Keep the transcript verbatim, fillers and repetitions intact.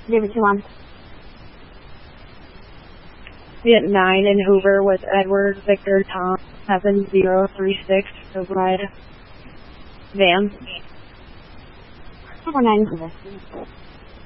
Give it to him. Viet nine in Hoover with Edward Victor Tom seven zero three six override van. Four nine Hoover.